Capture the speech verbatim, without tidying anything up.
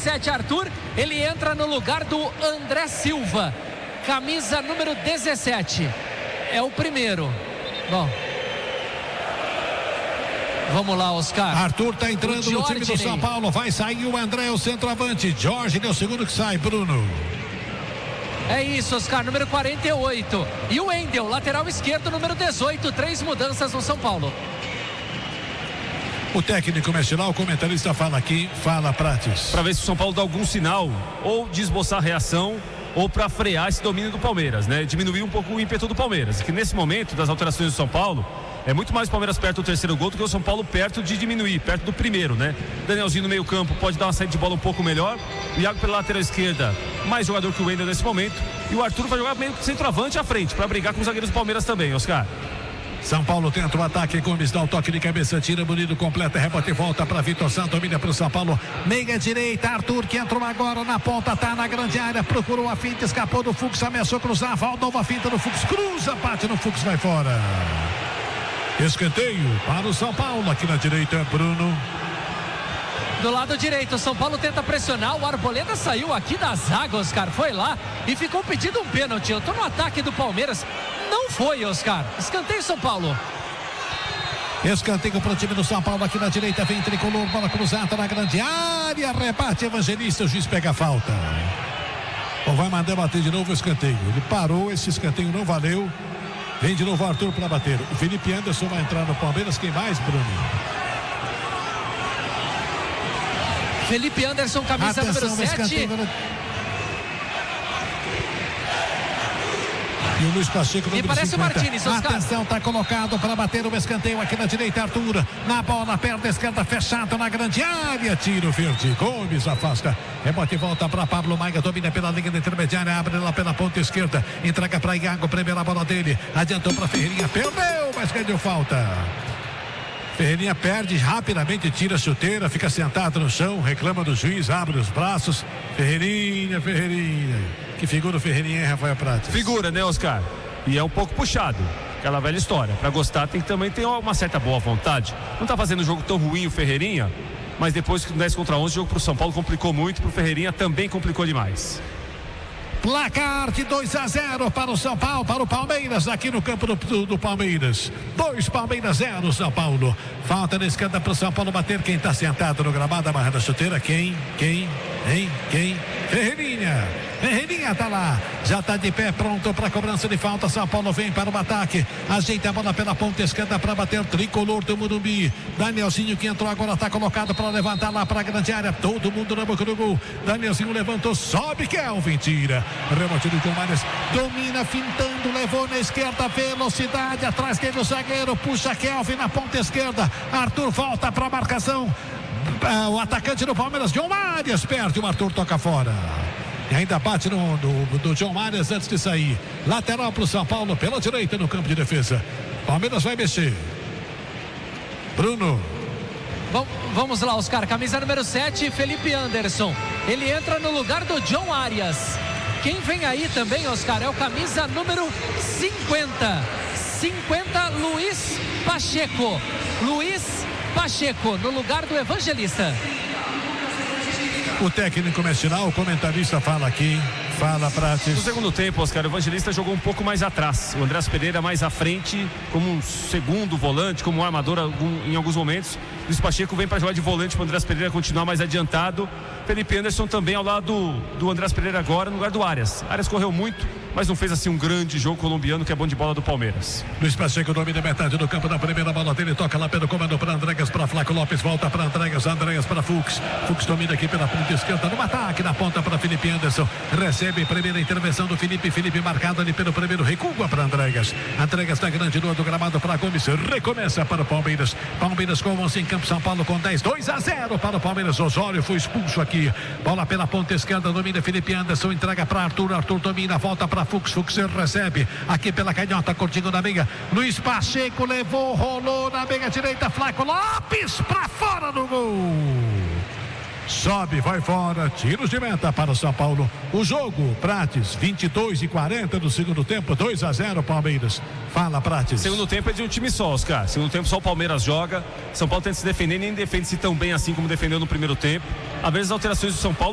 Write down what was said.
dezessete, Arthur, ele entra no lugar do André Silva, camisa número dezessete, é o primeiro. Bom, vamos lá, Oscar. Arthur tá entrando no time do São Paulo, vai sair o André, o centroavante. Jorge é o segundo que sai, Bruno. É isso, Oscar, número quarenta e oito. E o Wendel, lateral esquerdo, número dezoito. Três mudanças no São Paulo. O técnico mexe lá, o comentarista fala aqui, fala Prates. Para ver se o São Paulo dá algum sinal, ou de esboçar reação, ou para frear esse domínio do Palmeiras, né? Diminuir um pouco o ímpeto do Palmeiras. Que nesse momento das alterações do São Paulo, é muito mais o Palmeiras perto do terceiro gol do que o São Paulo perto de diminuir, perto do primeiro, né? Danielzinho no meio campo pode dar uma saída de bola um pouco melhor. O Iago pela lateral esquerda, mais jogador que o Wendel nesse momento. E o Arthur vai jogar meio que centroavante à frente, para brigar com os zagueiros do Palmeiras também, Oscar. São Paulo tenta o ataque, Gomes dá o toque de cabeça, tira, bonito, completa, rebote e volta para Vitor Santos, domina para o São Paulo, meia direita, Arthur que entrou agora na ponta, tá na grande área, procurou a finta, escapou do Fux, ameaçou cruzar, volta nova finta do Fux, cruza, bate no Fux, vai fora. Escanteio para o São Paulo, aqui na direita, Bruno. Do lado direito, o São Paulo tenta pressionar, o Arboleda saiu aqui da zaga, Oscar, foi lá e ficou pedindo um pênalti. Eu tô no ataque do Palmeiras, não foi, Oscar. Escanteio São Paulo. Escanteio para o time do São Paulo, aqui na direita, vem tricolor, bola cruzada na grande área, rebate Evangelista, o juiz pega a falta. Ou vai mandar bater de novo o escanteio, ele parou, esse escanteio não valeu, vem de novo o Arthur para bater. O Felipe Anderson vai entrar no Palmeiras, quem mais, Bruno? Felipe Anderson, camisa Atenção, número sete. E o Luiz Pacheco, número cinquenta. Parece o Martínez, Oscar. Atenção, tá colocado para bater o escanteio aqui na direita, Arthur. Na bola, perna esquerda, fechado na grande área. Tiro verde, Gomes afasta. Rebote e volta para Pablo Maia, domina pela linha da intermediária, abre lá pela ponta esquerda, entrega para Iago, primeira bola dele. Adiantou para Ferreirinha, perdeu, mas ganhou falta. Ferreirinha perde rapidamente, tira a chuteira, fica sentado no chão, reclama do juiz, abre os braços. Ferreirinha, Ferreirinha. Que figura o Ferreirinha, hein, Rafael Prates? Figura, né, Oscar? E é um pouco puxado. Aquela velha história. Para gostar tem que também ter uma certa boa vontade. Não tá fazendo um jogo tão ruim o Ferreirinha, mas depois que dez contra onze, o jogo pro São Paulo complicou muito, pro Ferreirinha também complicou demais. Placar de dois a zero para o São Paulo, para o Palmeiras, aqui no campo do, do, do Palmeiras. dois Palmeiras, zero São Paulo. Falta na esquerda para o São Paulo bater. Quem está sentado no gramado, amarrando a chuteira? Quem? Quem? Hein? Quem? Ferreirinha. Ferreirinha tá lá, já tá de pé, pronto para cobrança de falta. São Paulo vem para o ataque, ajeita a bola pela ponta esquerda para bater o tricolor do Morumbi. Danielzinho que entrou agora, tá colocado para levantar lá para a grande área, todo mundo na boca do gol. Danielzinho levantou, sobe, Kelvin, tira. Rebote do João Mares, domina, fintando, levou na esquerda, velocidade, atrás dele o zagueiro, puxa Kelvin na ponta esquerda. Arthur volta para a marcação. Ah, o atacante do Palmeiras, João Mares, perde, o Arthur toca fora. E ainda bate no, do, do João Mares antes de sair. Lateral para o São Paulo, pela direita no campo de defesa. Palmeiras vai mexer. Bruno. Bom, vamos lá, Oscar. Camisa número sete, Felipe Anderson. Ele entra no lugar do John Arias. Quem vem aí também, Oscar, é o camisa número cinquenta. cinquenta, Luiz Pacheco. Luiz Pacheco, no lugar do Evangelista. O técnico mexe lá, o comentarista fala aqui, fala Prates. No segundo tempo, Oscar, o Evangelista jogou um pouco mais atrás. O Andrés Pereira mais à frente, como um segundo volante, como um armador algum, em alguns momentos. Luiz Pacheco vem para jogar de volante para o Andrés Pereira continuar mais adiantado. Felipe Anderson também ao lado do, do Andrés Pereira agora, no lugar do Arias. Arias correu muito, mas não fez assim um grande jogo colombiano, que é bom de bola do Palmeiras. Luiz Pacheco domina metade do campo da primeira bola dele, toca lá pelo comando para Andregas, para Flaco Lopes, volta para Andregas, Andregas para Fux. Fux domina aqui pela ponta esquerda, no ataque na ponta para Felipe Anderson. Recebe primeira intervenção do Felipe, Felipe marcado ali pelo primeiro, recua para Andregas. Andregas na grande lua do gramado para Gomes, recomeça para o Palmeiras. Palmeiras com onze em campo, São Paulo com dez, dois a zero para o Palmeiras. Osório foi expulso aqui. Bola pela ponta esquerda, domina Felipe Anderson, entrega para Arthur, Arthur domina, volta para Fux, Fux recebe aqui pela canhota, curtindo na meia. Luiz Pacheco levou, rolou na meia direita, Flaco Lopes para fora do gol. Sobe, vai fora, tiros de meta para o São Paulo. O jogo, Prates, vinte e dois e quarenta do segundo tempo, dois a zero Palmeiras. Fala, Prates. Segundo tempo é de um time só, Oscar. Segundo tempo só o Palmeiras joga. São Paulo tenta se defender, nem defende-se tão bem assim como defendeu no primeiro tempo. Às vezes as alterações do São Paulo